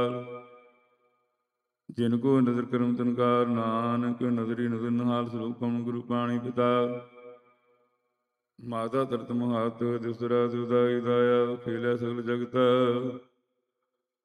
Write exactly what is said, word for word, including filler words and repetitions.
ਜਿਨ ਕੋ ਨਦਰ ਕਰਮ ਤਨਕਾਰ, ਨਾਨਕ ਨਦਰੀ ਨਦਰ ਨਿਹਾਲ। ਸਰੂਪਮ ਗੁਰੂ ਪਾਣੀ ਪਿਤਾ, ਮਾਤਾ ਤਰਤ ਮਹਾਤ, ਦਿਸਰਾ ਦੁਦਾਈ ਦਾਇਆ। ਖੇਲਿਆ ਸਗਲ ਜਗਤ